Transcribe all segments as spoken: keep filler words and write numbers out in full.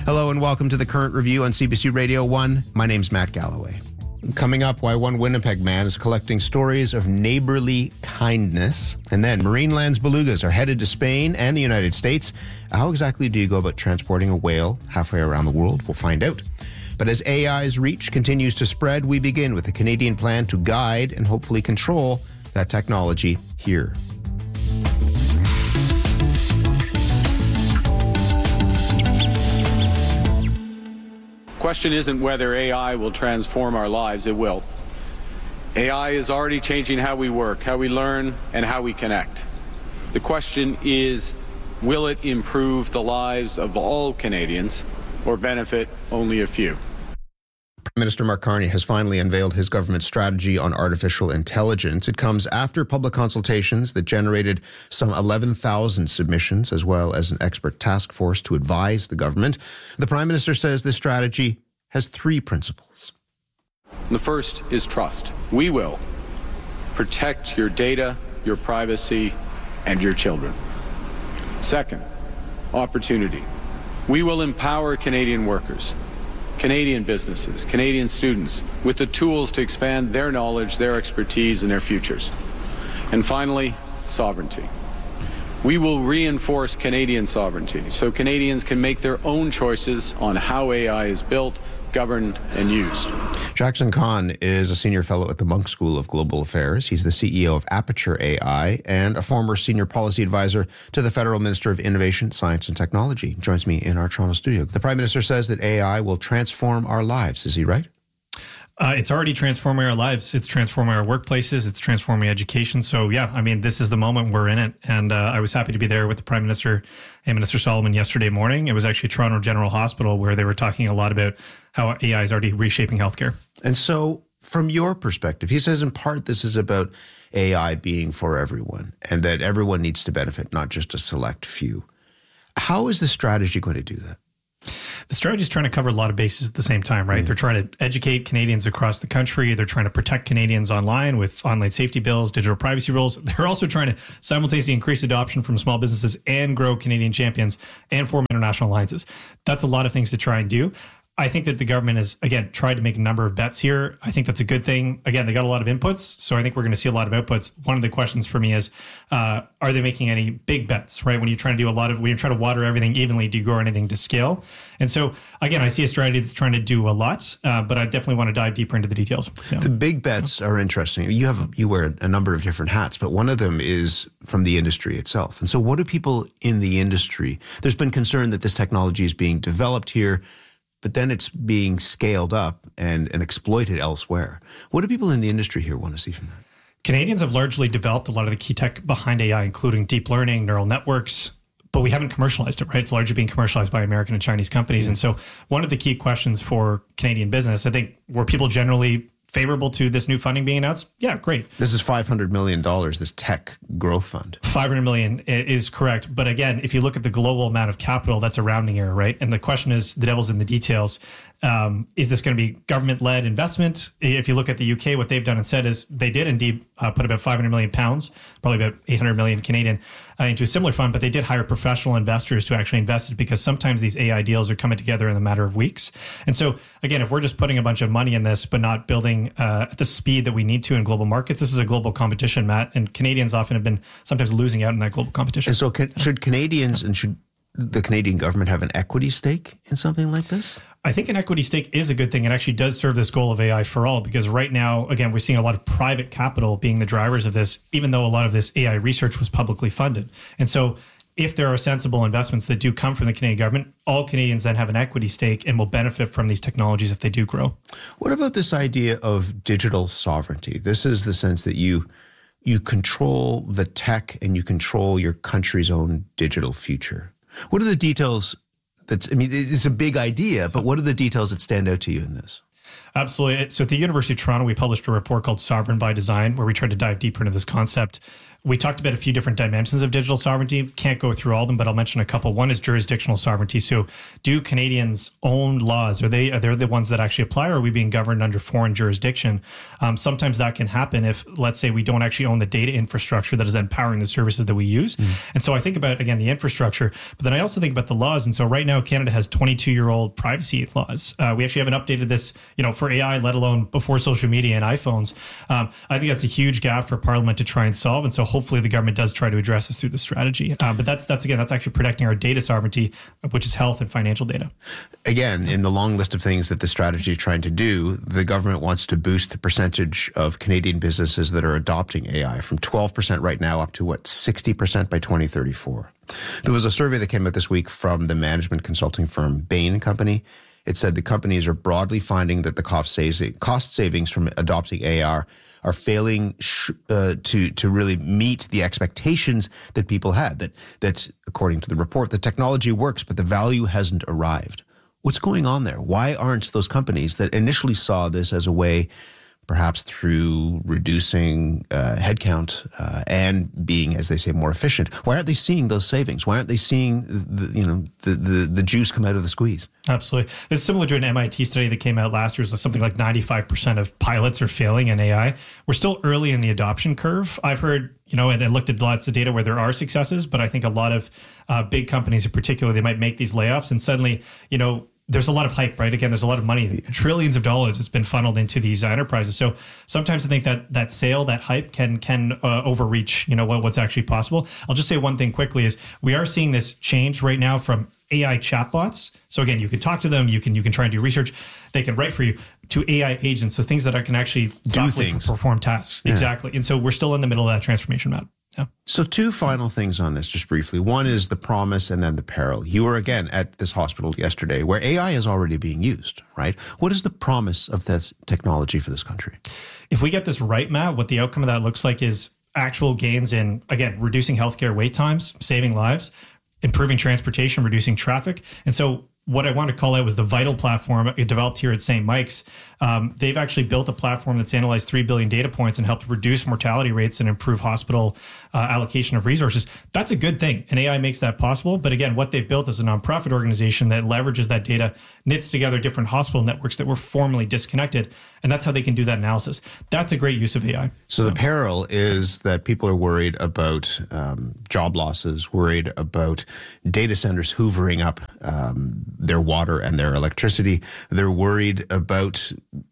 Hello and welcome to the Current Review on C B C Radio one. My name's Matt Galloway. Coming up, why one Winnipeg man is collecting stories of neighborly kindness. And then Marineland's belugas are headed to Spain and the United States. How exactly do you go about transporting a whale halfway around the world? We'll find out. But as A I's reach continues to spread, we begin with a Canadian plan to guide and hopefully control that technology here. Question isn't whether A I will transform our lives, it will. A I is already changing how we work, how we learn, and how we connect. The question is, will it improve the lives of all Canadians or benefit only a few? Prime Minister Mark Carney has finally unveiled his government strategy on artificial intelligence. It comes after public consultations that generated some eleven thousand submissions, as well as an expert task force to advise the government. The Prime Minister says this strategy has three principles. The first is trust. We will protect your data, your privacy, and your children. Second, opportunity. We will empower Canadian workers, Canadian businesses, Canadian students with the tools to expand their knowledge, their expertise, and their futures. And finally, sovereignty. We will reinforce Canadian sovereignty so Canadians can make their own choices on how A I is built, governed, and used. Jackson Kahn is a senior fellow at the Munk School of Global Affairs. He's the C E O of Aperture A I and a former senior policy advisor to the Federal Minister of Innovation, Science and Technology. He joins me in our Toronto studio. The Prime Minister says that A I will transform our lives. Is he right? Uh, it's already transforming our lives. It's transforming our workplaces. It's transforming education. So, yeah, I mean, this is the moment we're in it. And uh, I was happy to be there with the Prime Minister and Minister Solomon yesterday morning. It was actually Toronto General Hospital where they were talking a lot about how A I is already reshaping healthcare. And so from your perspective, he says in part this is about A I being for everyone and that everyone needs to benefit, not just a select few. How is the strategy going to do that? The strategy is trying to cover a lot of bases at the same time, right? Mm. They're trying to educate Canadians across the country. They're trying to protect Canadians online with online safety bills, digital privacy rules. They're also trying to simultaneously increase adoption from small businesses and grow Canadian champions and form international alliances. That's a lot of things to try and do. I think that the government has, again, tried to make a number of bets here. I think that's a good thing. Again, they got a lot of inputs, so I think we're going to see a lot of outputs. One of the questions for me is, uh, are they making any big bets, right? When you're trying to do a lot of, when you're trying to water everything evenly, do you grow anything to scale? And so, again, I see a strategy that's trying to do a lot, uh, but I definitely want to dive deeper into the details. Yeah. The big bets are interesting. You have you wear a number of different hats, but one of them is from the industry itself. And so what do people in the industry, there's been concern that this technology is being developed here, but then it's being scaled up and, and exploited elsewhere. What do people in the industry here want to see from that? Canadians have largely developed a lot of the key tech behind A I, including deep learning, neural networks, but we haven't commercialized it, right? It's largely being commercialized by American and Chinese companies. Mm-hmm. And so one of the key questions for Canadian business, I think, were people generally favorable to this new funding being announced? Yeah, great. This is five hundred million dollars, this tech growth fund. five hundred million dollars is correct. But again, if you look at the global amount of capital, that's a rounding error, right? And the question is, the devil's in the details. Um, is this going to be government-led investment? If you look at the U K, what they've done and said is they did indeed uh, put about five hundred million pounds, probably about eight hundred million Canadian, uh, into a similar fund, but they did hire professional investors to actually invest it because sometimes these A I deals are coming together in a matter of weeks. And so, again, if we're just putting a bunch of money in this, but not building uh, at the speed that we need to in global markets, this is a global competition, Matt, and Canadians often have been sometimes losing out in that global competition. And so can, should Canadians and should the Canadian government have an equity stake in something like this? I think an equity stake is a good thing. It actually does serve this goal of A I for all, because right now, again, we're seeing a lot of private capital being the drivers of this, even though a lot of this A I research was publicly funded. And so if there are sensible investments that do come from the Canadian government, all Canadians then have an equity stake and will benefit from these technologies if they do grow. What about this idea of digital sovereignty? This is the sense that you you control the tech and you control your country's own digital future. What are the details? That's, I mean, it's a big idea, but what are the details that stand out to you in this? Absolutely. So at the University of Toronto, we published a report called Sovereign by Design, where we tried to dive deeper into this concept. we talked about a few different dimensions of digital sovereignty. Can't go through all of them, but I'll mention a couple. One is jurisdictional sovereignty. So do Canadians own laws? Are they, are they the ones that actually apply, or are we being governed under foreign jurisdiction? Um, sometimes that can happen if, let's say, we don't actually own the data infrastructure that is then powering the services that we use. Mm. And so I think about, again, the infrastructure, but then I also think about the laws. And so right now, Canada has twenty-two year old privacy laws. Uh, we actually haven't updated this, you know, for A I, let alone before social media and iPhones. Um, I think that's a huge gap for Parliament to try and solve. And so hopefully the government does try to address this through the strategy. Uh, but that's, that's again, that's actually protecting our data sovereignty, which is health and financial data. Again, in the long list of things that the strategy is trying to do, the government wants to boost the percentage of Canadian businesses that are adopting A I from twelve percent right now up to what, sixty percent by twenty thirty-four. There was a survey that came out this week from the management consulting firm Bain and Company. It said the companies are broadly finding that the cost savings from adopting A I are failing sh- uh, to to really meet the expectations that people had. That that according to the report, the technology works, but the value hasn't arrived. What's going on there? Why aren't those companies that initially saw this as a way, perhaps through reducing uh, headcount uh, and being, as they say, more efficient, why aren't they seeing those savings? Why aren't they seeing the, you know, the, the, the juice come out of the squeeze? Absolutely. It's similar to an M I T study that came out last year. So something like ninety-five percent of pilots are failing in A I. We're still early in the adoption curve. I've heard, you know, and I looked at lots of data where there are successes, but I think a lot of uh, big companies in particular, they might make these layoffs and suddenly, you know, there's a lot of hype, right? Again, there's a lot of money, trillions of dollars has been funneled into these enterprises. So sometimes I think that that sale, that hype can can uh, overreach, you know, what, what's actually possible. I'll just say one thing quickly is we are seeing this change right now from A I chatbots. So again, you can talk to them, you can you can try and do research, they can write for you, to A I agents, so things that I can actually do things, perform tasks. Yeah. Exactly. And so we're still in the middle of that transformation, Matt. Yeah. So two final things on this, just briefly. One is the promise and then the peril. You were again at this hospital yesterday where A I is already being used, right? What is the promise of this technology for this country? If we get this right, Matt, what the outcome of that looks like is actual gains in, again, reducing healthcare wait times, saving lives, improving transportation, reducing traffic. And so what I want to call out was the Vital platform it developed here at Saint Mike's. Um, they've actually built a platform that's analyzed three billion data points and helped reduce mortality rates and improve hospital uh, allocation of resources. That's a good thing. And A I makes that possible. But again, what they've built is a nonprofit organization that leverages that data, knits together different hospital networks that were formerly disconnected. And that's how they can do that analysis. That's a great use of A I. So the peril is that people are worried about um, job losses, worried about data centers hoovering up um, their water and their electricity. They're worried about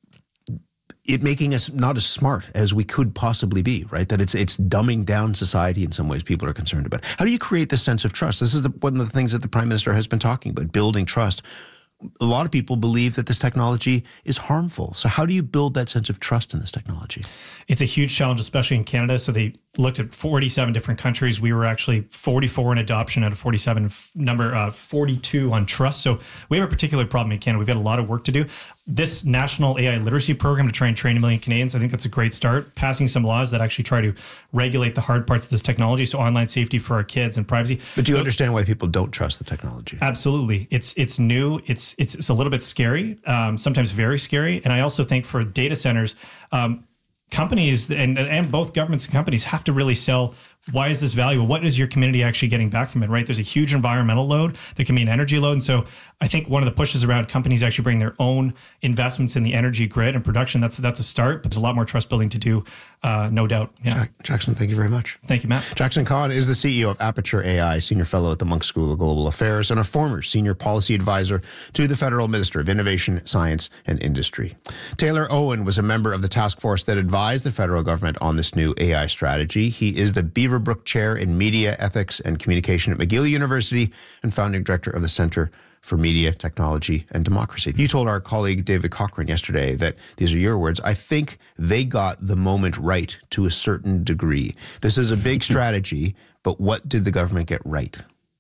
it making us not as smart as we could possibly be, right? That it's it's dumbing down society in some ways people are concerned about. How do you create this sense of trust? This is the, one of the things that the Prime Minister has been talking about, building trust. A lot of people believe that this technology is harmful. So how do you build that sense of trust in this technology? It's a huge challenge, especially in Canada. So they looked at forty-seven different countries. We were actually forty-four in adoption out of forty-seven, number uh, forty-two on trust. So we have a particular problem in Canada. We've got a lot of work to do. This national A I literacy program to try and train a million Canadians, I think that's a great start. Passing some laws that actually try to regulate the hard parts of this technology. So online safety for our kids and privacy. But do you understand why people don't trust the technology? Absolutely. It's it's new. It's it's, it's a little bit scary, um, sometimes very scary. And I also think for data centers, um, companies and and both governments and companies have to really sell, why is this valuable? What is your community actually getting back from it, right? There's a huge environmental load. There can be an energy load. And so I think one of the pushes around companies actually bring their own investments in the energy grid and production. That's that's a start, but there's a lot more trust building to do, uh, no doubt. Yeah. Jack, Jackson, thank you very much. Thank you, Matt. Jackson Kahn is the C E O of Aperture A I, Senior Fellow at the Munk School of Global Affairs, and a former Senior Policy Advisor to the Federal Minister of Innovation, Science, and Industry. Taylor Owen was a member of the task force that advised the federal government on this new A I strategy. He is the Beaverbrook Chair in Media, Ethics, and Communication at McGill University and founding director of the Center for Media, Technology, and Democracy. You told our colleague David Cochrane yesterday that, these are your words, I think they got the moment right to a certain degree. This is a big strategy, but what did the government get right?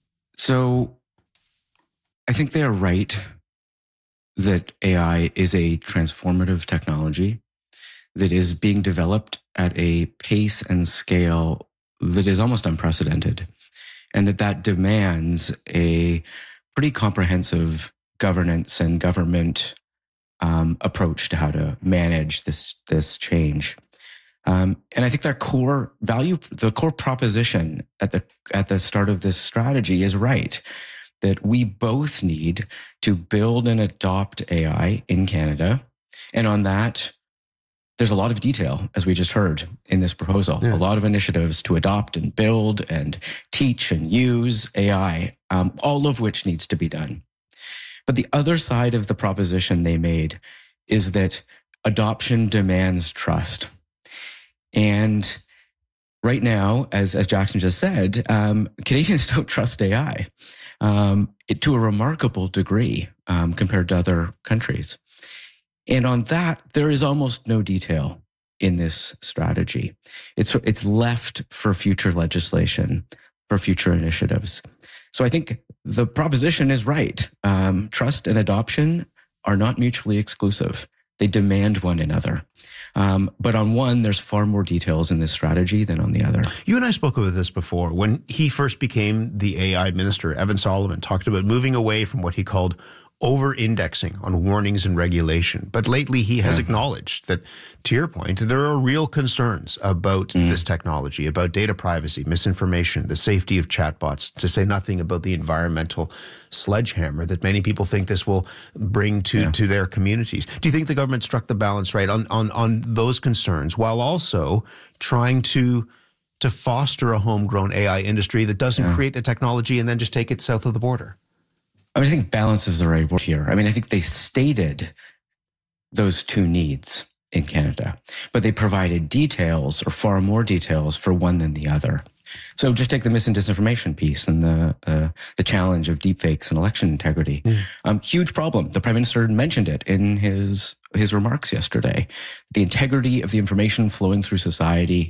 So I think they are right that A I is a transformative technology that is being developed at a pace and scale that is almost unprecedented, and that that demands a pretty comprehensive governance and government um, approach to how to manage this this change. Um, and I think their core value, the core proposition at the at the start of this strategy is right, that we both need to build and adopt A I in Canada. And on that, there's a lot of detail, as we just heard in this proposal, yeah. a lot of initiatives to adopt and build and teach and use A I, um, all of which needs to be done. But the other side of the proposition they made is that adoption demands trust. And right now, as, as Jackson just said, um, Canadians don't trust A I um, it, to a remarkable degree um, compared to other countries. And on that, there is almost no detail in this strategy. It's, it's left for future legislation, for future initiatives. So I think the proposition is right. Um, trust and adoption are not mutually exclusive. They demand one another. Um, but on one, there's far more details in this strategy than on the other. You and I spoke about this before. When he first became the A I minister, Evan Solomon talked about moving away from what he called over-indexing on warnings and regulation. But lately he has yeah. acknowledged that, to your point, there are real concerns about mm. this technology, about data privacy, misinformation, the safety of chatbots, to say nothing about the environmental sledgehammer that many people think this will bring to, yeah. to their communities. Do you think the government struck the balance right on, on, on those concerns while also trying to to foster a homegrown A I industry that doesn't yeah. create the technology and then just take it south of the border? I mean, I think balance is the right word here. I mean, I think they stated those two needs in Canada, but they provided details or far more details for one than the other. So just take the mis and disinformation piece and the uh, the challenge of deepfakes and election integrity. Mm. Um, huge problem. The Prime Minister mentioned it in his his remarks yesterday. The integrity of the information flowing through society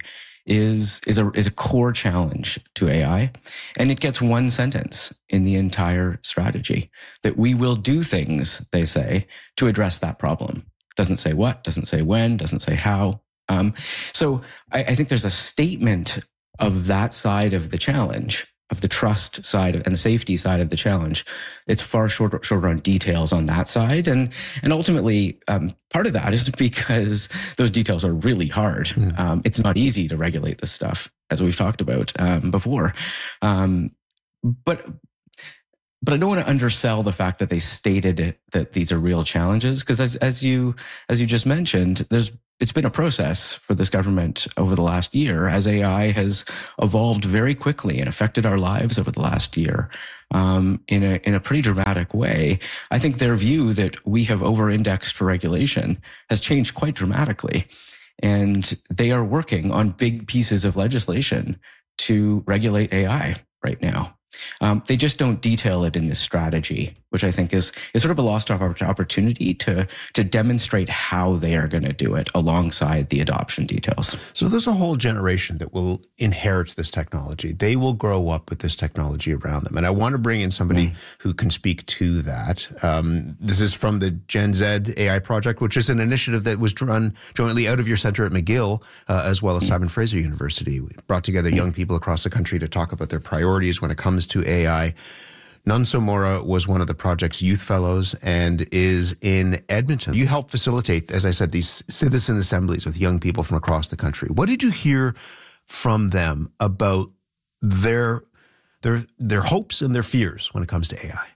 is is a is a core challenge to A I, and it gets one sentence in the entire strategy, that we will do things, they say, to address that problem. Doesn't say what, doesn't say when, doesn't say how. Um, so I, I think there's a statement of that side of the challenge, of the trust side and the safety side of the challenge. It's far shorter, shorter on details on that side. And, and ultimately, um, part of that is because those details are really hard. Mm. Um, it's not easy to regulate this stuff, as we've talked about um, before. Um, but But I don't want to undersell the fact that they stated that these are real challenges, because as as you as you just mentioned, there's it's been a process for this government over the last year as A I has evolved very quickly and affected our lives over the last year um, in a in a pretty dramatic way. I think their view that we have over-indexed for regulation has changed quite dramatically, and they are working on big pieces of legislation to regulate A I right now. Um, they just don't detail it in this strategy, which I think is is sort of a lost opportunity to to demonstrate how they are going to do it alongside the adoption details. So there's a whole generation that will inherit this technology. They will grow up with this technology around them. And I want to bring in somebody mm. who can speak to that. Um, this is from the Gen Z A I Project, which is an initiative that was run jointly out of your center at McGill, uh, as well as mm. Simon Fraser University. We brought together mm. young people across the country to talk about their priorities when it comes to A I. Nunso Mora was one of the project's youth fellows and is in Edmonton. You help facilitate, as I said, these citizen assemblies with young people from across the country. What did you hear from them about their their their hopes and their fears when it comes to A I?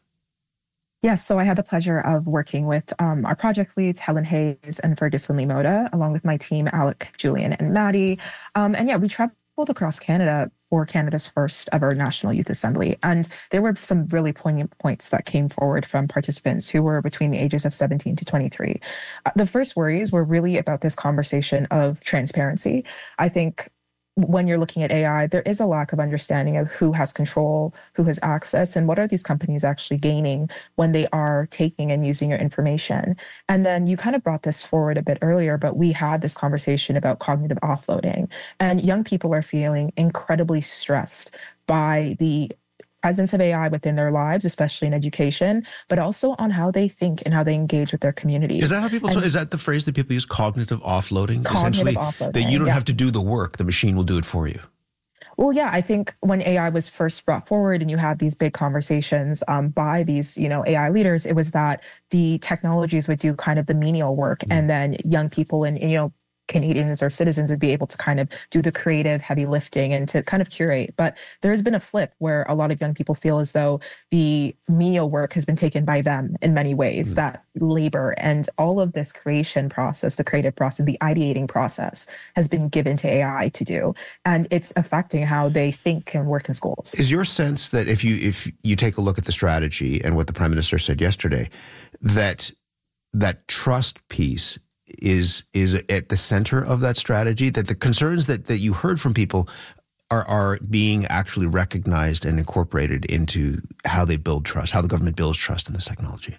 Yes, so I had the pleasure of working with um, our project leads, Helen Hayes and Fergus Finley-Moda, along with my team, Alec, Julian, and Maddie. Um, and yeah, we traveled across Canada for Canada's first ever National Youth Assembly. And there were some really poignant points that came forward from participants who were between the ages of seventeen to twenty-three. Uh, the first worries were really about this conversation of transparency. I think when you're looking at A I, there is a lack of understanding of who has control, who has access, and what are these companies actually gaining when they are taking and using your information. And then you kind of brought this forward a bit earlier, but we had this conversation about cognitive offloading. And young people are feeling incredibly stressed by the presence of A I within their lives, especially in education, but also on how they think and how they engage with their communities. Is that how people? Talk, is that the phrase that people use? Cognitive offloading. Cognitive Essentially, offloading, that you don't yeah. have to do the work; the machine will do it for you. Well, yeah, I think when A I was first brought forward and you had these big conversations um, by these, you know, A I leaders, it was that the technologies would do kind of the menial work, mm. and then young people and, you know, Canadians or citizens would be able to kind of do the creative heavy lifting and to kind of curate. But there has been a flip where a lot of young people feel as though the menial work has been taken by them in many ways, mm. that labor and all of this creation process, the creative process, the ideating process has been given to A I to do. And it's affecting how they think and work in schools. Is your sense that if you if you take a look at the strategy and what the Prime Minister said yesterday, that that trust piece is is at the center of that strategy, that the concerns that, that you heard from people are, are being actually recognized and incorporated into how they build trust, how the government builds trust in this technology?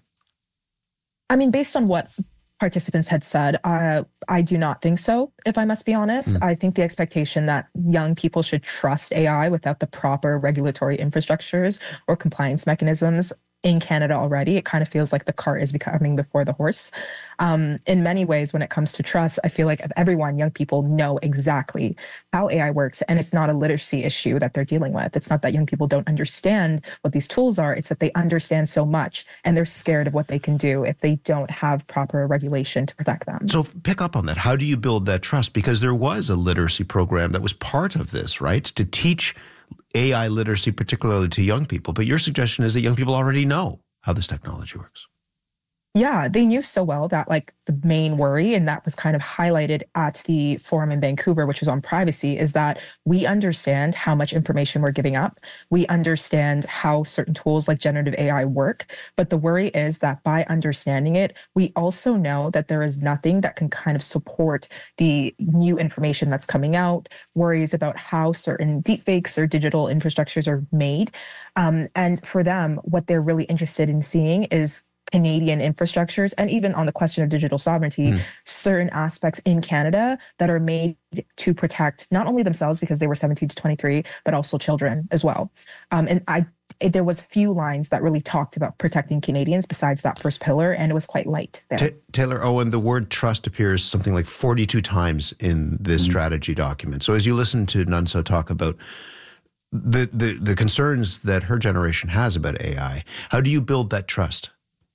I mean, based on what participants had said, uh, I do not think so, if I must be honest. Mm. I think the expectation that young people should trust A I without the proper regulatory infrastructures or compliance mechanisms in Canada already, it kind of feels like the cart is becoming before the horse. Um, in many ways, when it comes to trust, I feel like everyone, young people know exactly how A I works, and it's not a literacy issue that they're dealing with. It's not that young people don't understand what these tools are. It's that they understand so much, and they're scared of what they can do if they don't have proper regulation to protect them. So pick up on that. How do you build that trust? Because there was a literacy program that was part of this, right? To teach A I literacy, particularly to young people. But your suggestion is that young people already know how this technology works. Yeah, they knew so well that like the main worry, and that was kind of highlighted at the forum in Vancouver, which was on privacy, is that we understand how much information we're giving up. We understand how certain tools like generative A I work. But the worry is that by understanding it, we also know that there is nothing that can kind of support the new information that's coming out, worries about how certain deepfakes or digital infrastructures are made. Um, and for them, what they're really interested in seeing is Canadian infrastructures, and even on the question of digital sovereignty, mm. certain aspects in Canada that are made to protect not only themselves because they were seventeen to twenty-three, but also children as well. Um, and I, there was few lines that really talked about protecting Canadians besides that first pillar, and it was quite light there. T- Taylor Owen, the word trust appears something like forty-two times in this mm. strategy document. So as you listen to Nunso talk about the, the, the concerns that her generation has about A I, how do you build that trust?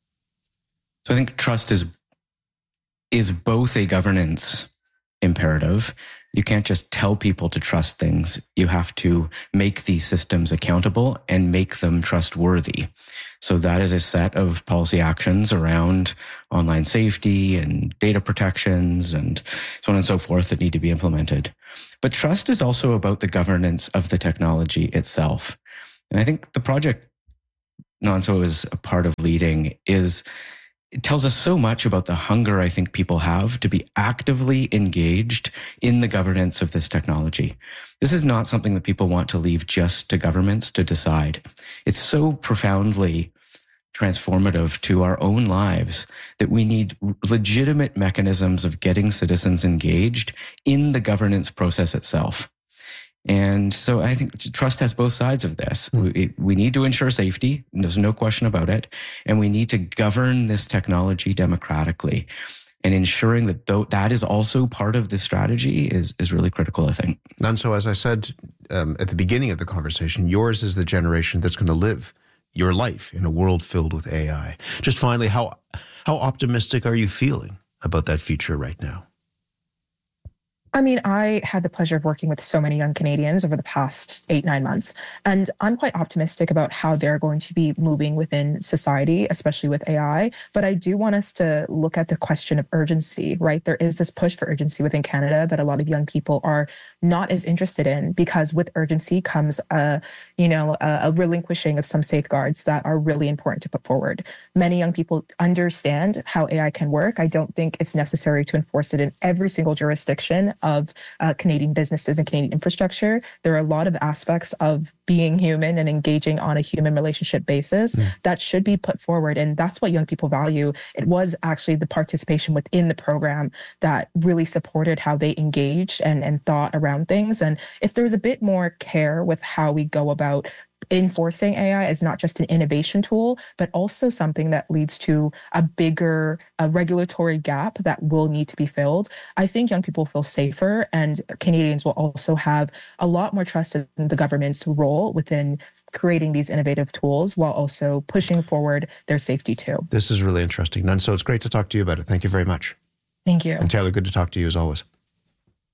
So I think trust is is both a governance imperative. You can't just tell people to trust things. You have to make these systems accountable and make them trustworthy. So that is a set of policy actions around online safety and data protections and so on and so forth that need to be implemented. But trust is also about the governance of the technology itself. And I think the project Nunso is a part of leading is it tells us so much about the hunger I think people have to be actively engaged in the governance of this technology. This is not something that people want to leave just to governments to decide. It's so profoundly transformative to our own lives that we need legitimate mechanisms of getting citizens engaged in the governance process itself. And so I think trust has both sides of this. We, we need to ensure safety. There's no question about it. And we need to govern this technology democratically. And ensuring that th- that is also part of the strategy is, is really critical, I think. Nunso, as I said um, at the beginning of the conversation, yours is the generation that's going to live your life in a world filled with A I. Just finally, how how optimistic are you feeling about that future right now? I mean, I had the pleasure of working with so many young Canadians over the past eight, nine months, and I'm quite optimistic about how they're going to be moving within society, especially with A I. But I do want us to look at the question of urgency, right? There is this push for urgency within Canada that a lot of young people are not as interested in, because with urgency comes a, you know, a, a relinquishing of some safeguards that are really important to put forward. Many young people understand how A I can work. I don't think it's necessary to enforce it in every single jurisdiction of uh, Canadian businesses and Canadian infrastructure. There are a lot of aspects of being human and engaging on a human relationship basis mm. that should be put forward. And that's what young people value. It was actually the participation within the program that really supported how they engaged and, and thought around things. And if there was a bit more care with how we go about enforcing A I as not just an innovation tool, but also something that leads to a bigger a regulatory gap that will need to be filled, I think young people feel safer, and Canadians will also have a lot more trust in the government's role within creating these innovative tools while also pushing forward their safety too. This is really interesting, Nunso. It's great to talk to you about it. Thank you very much. Thank you. And Taylor, good to talk to you as always.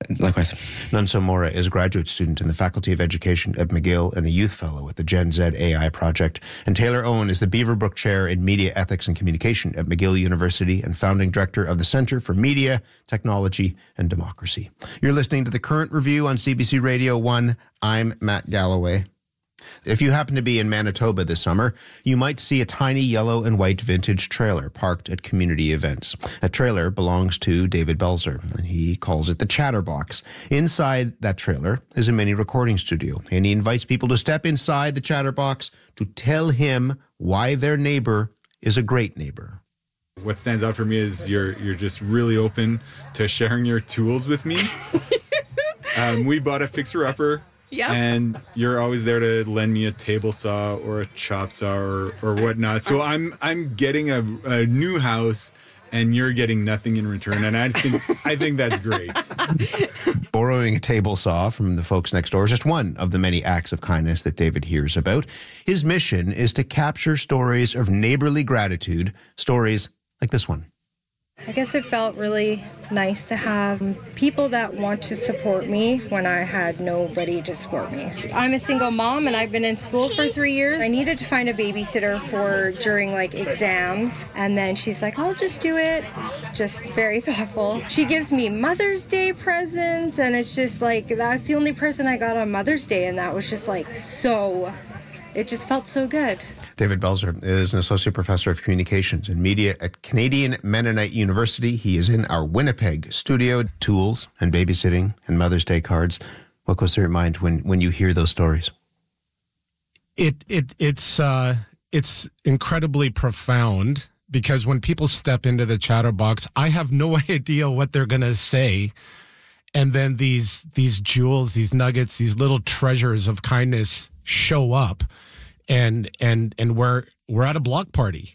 Likewise. Nunso Mora is a graduate student in the Faculty of Education at McGill and a youth fellow at the Gen Z A I Project. And Taylor Owen is the Beaverbrook Chair in Media Ethics and Communication at McGill University and founding director of the Center for Media, Technology, and Democracy. You're listening to The Current Review on C B C Radio one. I'm Matt Galloway. If you happen to be in Manitoba this summer, you might see a tiny yellow and white vintage trailer parked at community events. That trailer belongs to David Belzer, and he calls it the Chatterbox. Inside that trailer is a mini recording studio, and he invites people to step inside the Chatterbox to tell him why their neighbor is a great neighbor. What stands out for me is you're you're just really open to sharing your tools with me. um, we bought a fixer-upper. Yeah. And you're always there to lend me a table saw or a chop saw or, or whatnot. So I'm I'm getting a, a new house and you're getting nothing in return. And I think I think that's great. Borrowing a table saw from the folks next door is just one of the many acts of kindness that David hears about. His mission is to capture stories of neighborly gratitude, stories like this one. I guess it felt really nice to have people that want to support me when I had nobody to support me. I'm a single mom and I've been in school for three years. I needed to find a babysitter for during like exams. And then she's like, I'll just do it. Just very thoughtful. She gives me Mother's Day presents and it's just like, that's the only present I got on Mother's Day. And that was just like so, it just felt so good. David Belzer is an associate professor of communications and media at Canadian Mennonite University. He is in our Winnipeg studio. Tools and babysitting and Mother's Day cards. What goes through your mind when, when you hear those stories? It it it's uh, it's incredibly profound because when people step into the Chatterbox, I have no idea what they're going to say, and then these these jewels, these nuggets, these little treasures of kindness show up. And and and we're we're at a block party.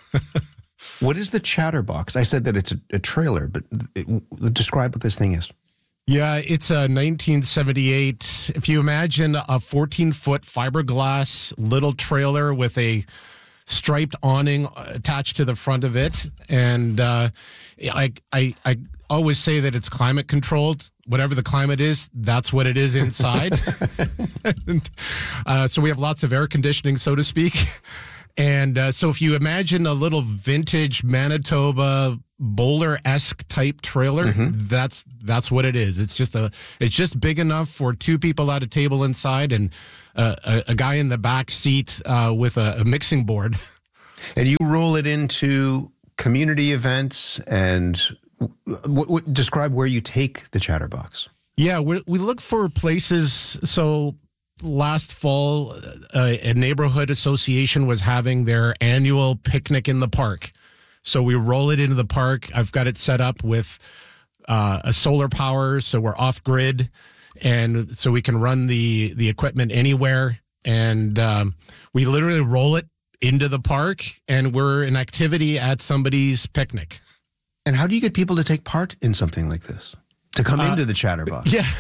What is the Chatterbox? I said that it's a, a trailer, but it, describe what this thing is. Yeah, it's a nineteen seventy-eight. If you imagine a fourteen-foot fiberglass little trailer with a striped awning attached to the front of it, and uh, I I I always say that it's climate controlled. Whatever the climate is, that's what it is inside. and, uh, so we have lots of air conditioning, so to speak. And uh, so if you imagine a little vintage Manitoba bowler-esque type trailer, mm-hmm. that's that's what it is. It's just a it's just big enough for two people at a table inside and uh, a, a guy in the back seat uh, with a, a mixing board. And you roll it into community events and. What, what, describe where you take the Chatterbox. Yeah, we we look for places. So last fall, uh, a neighborhood association was having their annual picnic in the park. So we roll it into the park. I've got it set up with uh, a solar power, so we're off grid, and so we can run the the equipment anywhere. And um, we literally roll it into the park, and we're an activity at somebody's picnic. And how do you get people to take part in something like this? To come uh, into the Chatterbox? Yeah.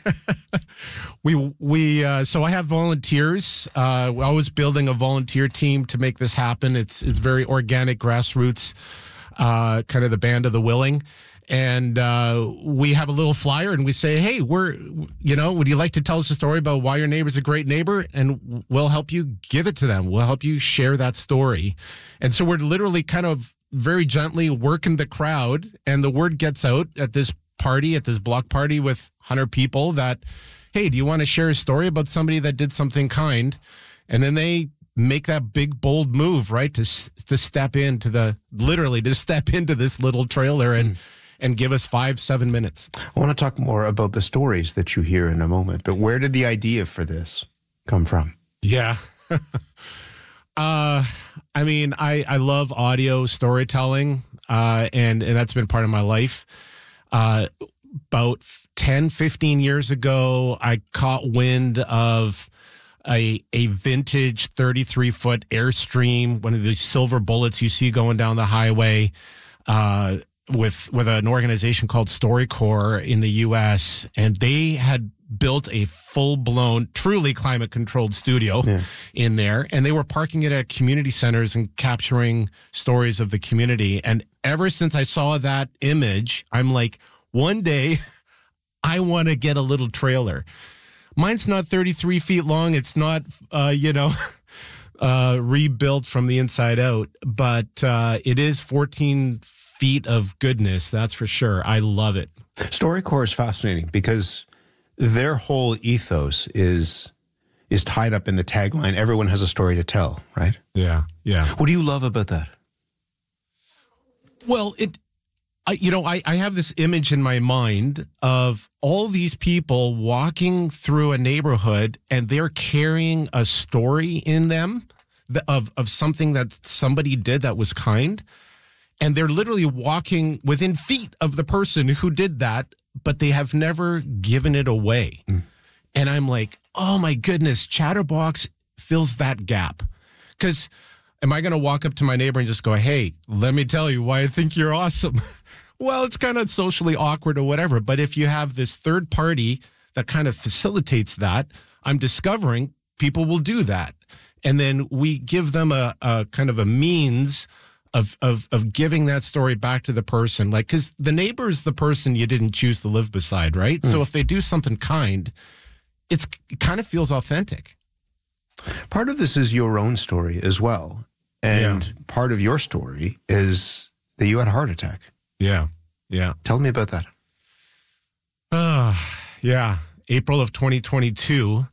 we, we, uh, so I have volunteers. Uh, we're always building a volunteer team to make this happen. It's, it's very organic, grassroots, uh, kind of the band of the willing. And, uh, we have a little flyer and we say, hey, we're, you know, would you like to tell us a story about why your neighbor's a great neighbor? And we'll help you give it to them. We'll help you share that story. And so we're literally kind of, very gently working the crowd, and the word gets out at this party, at this block party with one hundred people that, hey, do you want to share a story about somebody that did something kind? And then they make that big, bold move, right, to to step into the, literally to step into this little trailer and, mm. and give us five, seven minutes. I want to talk more about the stories that you hear in a moment, but where did the idea for this come from? Yeah. uh I mean, I, I love audio storytelling, uh, and, and that's been part of my life. Uh, about ten, fifteen years ago, I caught wind of a a vintage thirty-three foot Airstream, one of these silver bullets you see going down the highway, uh, with with an organization called StoryCorps in the U S, and they had built a full-blown, truly climate-controlled studio yeah. in there, and they were parking it at community centers and capturing stories of the community. And ever since I saw that image, I'm like, one day I want to get a little trailer. Mine's not thirty-three feet long. It's not, uh, you know, uh, rebuilt from the inside out, but uh, it is fourteen feet of goodness. That's for sure. I love it. StoryCorps is fascinating because their whole ethos is is tied up in the tagline, everyone has a story to tell, right? Yeah, yeah. What do you love about that? Well, it, I, you know, I, I have this image in my mind of all these people walking through a neighborhood and they're carrying a story in them of, of something that somebody did that was kind. And they're literally walking within feet of the person who did that, but they have never given it away. Mm. And I'm like, oh my goodness, Chatterbox fills that gap. Because am I going to walk up to my neighbor and just go, hey, let me tell you why I think you're awesome? Well, it's kind of socially awkward or whatever. But if you have this third party that kind of facilitates that, I'm discovering people will do that. And then we give them a, a kind of a means of, of, of giving that story back to the person. Like, because the neighbor is the person you didn't choose to live beside, right? Mm. So if they do something kind, it's, it kind of feels authentic. Part of this is your own story as well. And yeah. part of your story is that you had a heart attack. Yeah, yeah. Tell me about that. Uh, yeah, April of twenty twenty-two,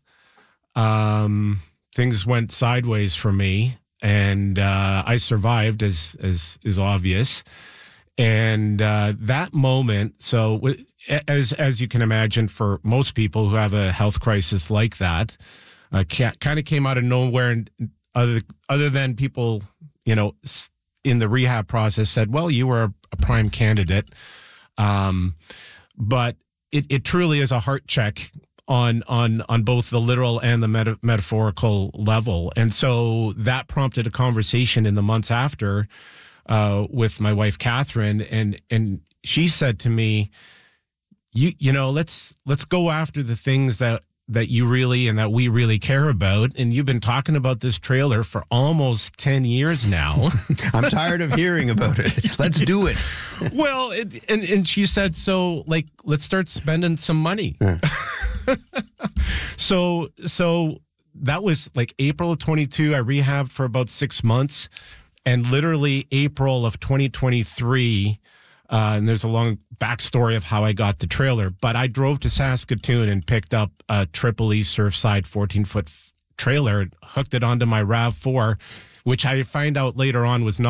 um, things went sideways for me, and uh, I survived, as as is obvious. And uh, that moment, so as as you can imagine, for most people who have a health crisis like that, uh, kind of came out of nowhere, and other other than people, you know, in the rehab process said, well, you were a, a prime candidate. Um, but it, it truly is a heart check on on on both the literal and the meta- metaphorical level. And so that prompted a conversation in the months after uh, with my wife, Catherine. And and she said to me, you you know, let's let's go after the things that that you really and that we really care about. And you've been talking about this trailer for almost ten years now. I'm tired of hearing about it. Let's do it. Well, it, and, and she said, so like, let's start spending some money. Yeah. so, so that was like April of twenty-two. I rehabbed for about six months and literally April of twenty twenty-three. Uh, and there's a long backstory of how I got the trailer, but I drove to Saskatoon and picked up a Triple E Surfside fourteen foot f- trailer, hooked it onto my RAV four, which I find out later on was not